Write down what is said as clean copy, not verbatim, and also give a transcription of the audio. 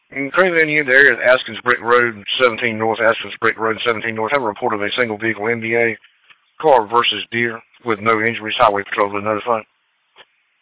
Currently in the area of Askins Brick Road, 17 North, Askins Brick Road, 17 North, have a report of a single vehicle MBA car versus deer with no injuries. Highway Patrol to notify.